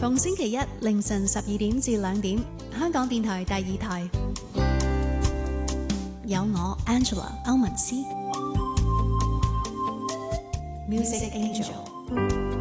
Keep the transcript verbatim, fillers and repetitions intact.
逢星期一凌晨十二點至兩點，香港電台第二台有我 Angela 歐文思 Music Angel。